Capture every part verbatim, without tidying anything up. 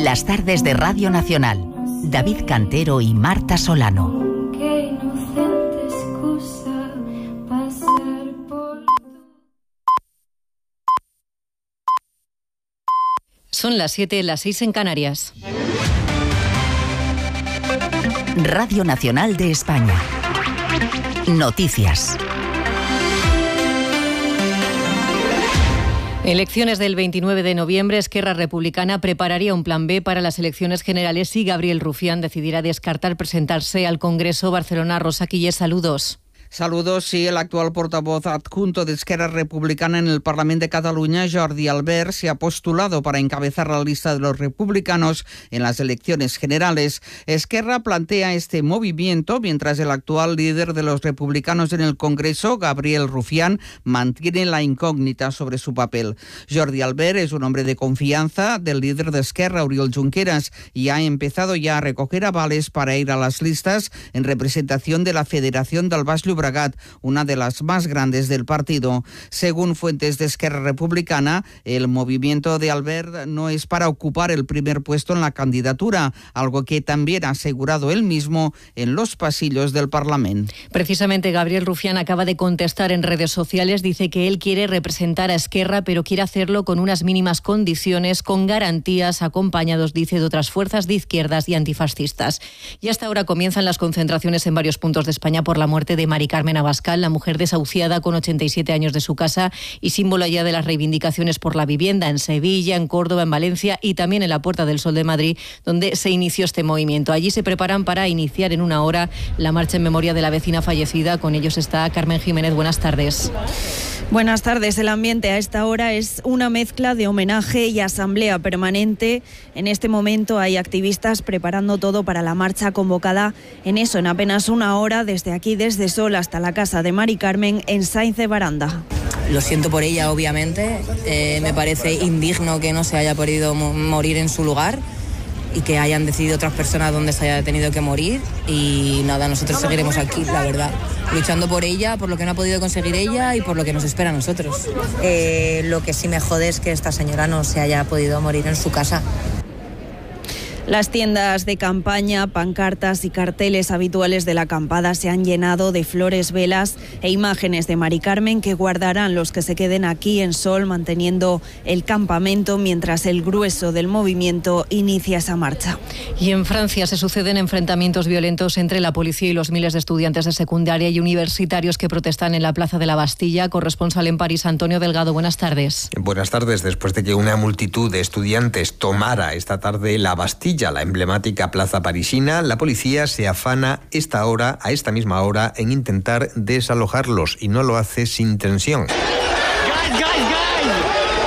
Las tardes de Radio Nacional. David Cantero y Marta Solano. Son las siete, las seis en Canarias. Radio Nacional de España. Noticias. Elecciones del veintinueve de noviembre. Esquerra Republicana prepararía un plan B para las elecciones generales si Gabriel Rufián decidiera descartar presentarse al Congreso. Barcelona, Rosa Quillés, saludos. Saludos. Sí, el actual portavoz adjunto de Esquerra Republicana en el Parlamento de Cataluña, Jordi Albert, se ha postulado para encabezar la lista de los republicanos en las elecciones generales. Esquerra plantea este movimiento mientras el actual líder de los republicanos en el Congreso, Gabriel Rufián, mantiene la incógnita sobre su papel. Jordi Albert es un hombre de confianza del líder de Esquerra, Oriol Junqueras, y ha empezado ya a recoger avales para ir a las listas en representación de la Federación del Baix Llobregat, una de las más grandes del partido. Según fuentes de Esquerra Republicana, el movimiento de Albert no es para ocupar el primer puesto en la candidatura, algo que también ha asegurado él mismo en los pasillos del Parlamento. Precisamente Gabriel Rufián acaba de contestar en redes sociales, dice que él quiere representar a Esquerra, pero quiere hacerlo con unas mínimas condiciones, con garantías, acompañados, dice, de otras fuerzas de izquierdas y antifascistas. Y hasta ahora comienzan las concentraciones en varios puntos de España por la muerte de Mari Carmen Abascal, la mujer desahuciada con ochenta y siete años de su casa y símbolo ya de las reivindicaciones por la vivienda en Sevilla, en Córdoba, en Valencia y también en la Puerta del Sol de Madrid, donde se inició este movimiento. Allí se preparan para iniciar en una hora la marcha en memoria de la vecina fallecida. Con ellos está Carmen Jiménez. Buenas tardes. Buenas tardes. El ambiente a esta hora es una mezcla de homenaje y asamblea permanente. En este momento hay activistas preparando todo para la marcha convocada en eso, en apenas una hora, desde aquí, desde Sol hasta la casa de Mari Carmen en Sáenz de Baranda. Lo siento por ella, obviamente. Eh, me parece indigno que no se haya podido mo- morir en su lugar y que hayan decidido otras personas dónde se haya tenido que morir. Y nada, nosotros seguiremos aquí, la verdad, luchando por ella, por lo que no ha podido conseguir ella y por lo que nos espera a nosotros. Eh, lo que sí me jode es que esta señora no se haya podido morir en su casa. Las tiendas de campaña, pancartas y carteles habituales de la acampada se han llenado de flores, velas e imágenes de Mari Carmen que guardarán los que se queden aquí en Sol, manteniendo el campamento mientras el grueso del movimiento inicia esa marcha. Y en Francia se suceden enfrentamientos violentos entre la policía y los miles de estudiantes de secundaria y universitarios que protestan en la Plaza de la Bastilla. Corresponsal en París, Antonio Delgado, buenas tardes. Buenas tardes. Después de que una multitud de estudiantes tomara esta tarde la Bastilla, la emblemática plaza parisina, la policía se afana esta hora, a esta misma hora, en intentar desalojarlos y no lo hace sin tensión. ¡Gas, gas, gas!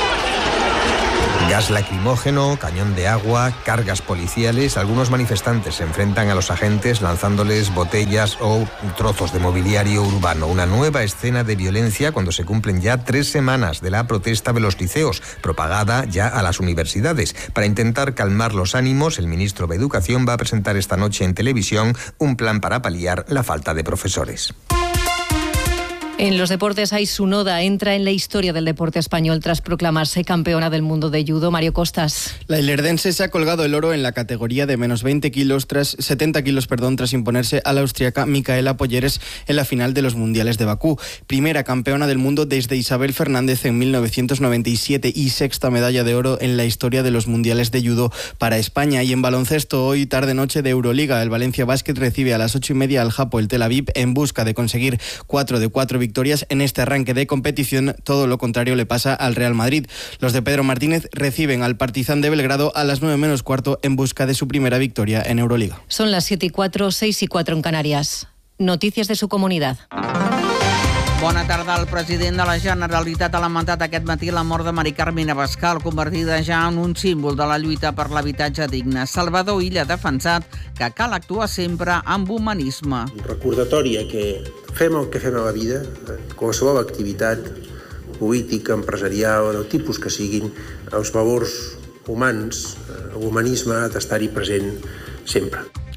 Gas lacrimógeno, cañón de agua, cargas policiales. Algunos manifestantes se enfrentan a los agentes lanzándoles botellas o trozos de mobiliario urbano. Una nueva escena de violencia cuando se cumplen ya tres semanas de la protesta de los liceos, propagada ya a las universidades. Para intentar calmar los ánimos, el ministro de Educación va a presentar esta noche en televisión un plan para paliar la falta de profesores. En los deportes, Aisu Noda entra en la historia del deporte español tras proclamarse campeona del mundo de judo. Mario Costas. La ilerdense se ha colgado el oro en la categoría de menos veinte kilos tras setenta kilos, perdón, tras imponerse a la austriaca Micaela Polleres en la final de los mundiales de Bakú. Primera campeona del mundo desde Isabel Fernández en mil novecientos noventa y siete y sexta medalla de oro en la historia de los mundiales de judo para España. Y en baloncesto, hoy tarde-noche de Euroliga, el Valencia Basket recibe a las ocho y media al Hapoel Tel Aviv en busca de conseguir cuatro de cuatro victorias en este arranque de competición. Todo lo contrario le pasa al Real Madrid. Los de Pedro Martínez reciben al Partizan de Belgrado a las nueve menos cuarto en busca de su primera victoria en Euroliga. Son las siete y cuatro, seis y cuatro en Canarias. Noticias de su comunidad. Bona tarda. El president de la Generalitat ha lamentat aquest matí la mort de Mari Carmen Abascal, convertida ja en un símbol de la lluita per l'habitatge digne. Salvador Illa ha defensat que cal actuar sempre amb humanisme. Un recordatori que fem el que fem a la vida, qualsevol activitat política, empresarial, del tipus que siguin, els valors humans, l'humanisme ha d'estar-hi present sempre.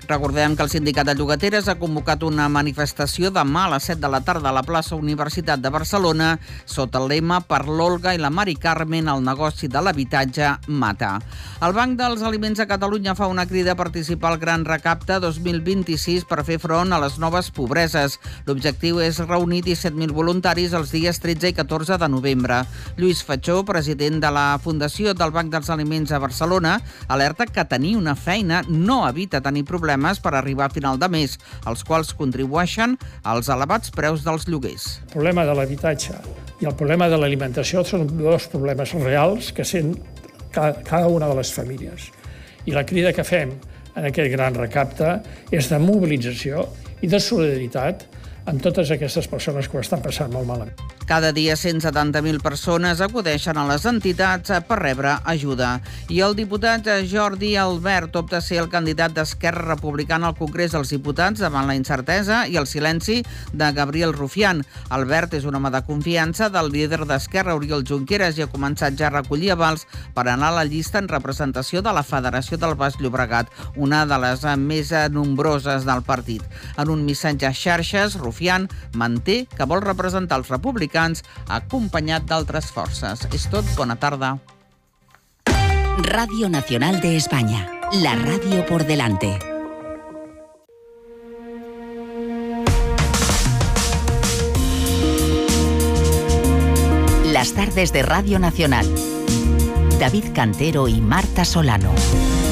Recordem que el Sindicat de Llogateres ha convocat una manifestació demà a les set de la tarda a la plaça Universitat de Barcelona sota el lema Per l'Olga i la Mari Carmen, el negoci de l'habitatge mata. El Banc dels Aliments de Catalunya fa una crida a participar al Gran Recapte dos mil vint-i-sis per fer front a les noves pobreses. L'objectiu és reunir disset mil voluntaris els dies tretze i catorze de novembre. Lluís Fatxó, president de la Fundació del Banc dels Aliments a Barcelona, alerta que tenir una feina no evita tenir problemes per arribar a final de mes, els quals contribueixen als elevats preus dels lloguers. El problema de l'habitatge i el problema de l'alimentació són dos problemes reals que sent cada una de les famílies. I la crida que fem en aquest gran recapte és de mobilització i de solidaritat amb totes aquestes persones que ho estan passant molt malament. Cada dia cent setanta mil persones acudeixen a les entitats per rebre ajuda. I el diputat Jordi Albert opta a ser el candidat d'Esquerra Republicana al Congrés dels Diputats davant la incertesa i el silenci de Gabriel Rufián. Albert és un home de confiança del líder d'Esquerra, Oriol Junqueras, i ha començat ja a recollir avals per anar a la llista en representació de la Federació del Baix Llobregat, una de les més nombroses del partit. En un missatge a xarxes, Rufián manté que vol representar els republicans acompanyat d'altres forces. És tot, bona tarda. Radio Nacional de España, la radio por delante. Las tardes de Radio Nacional. David Cantero y Marta Solano.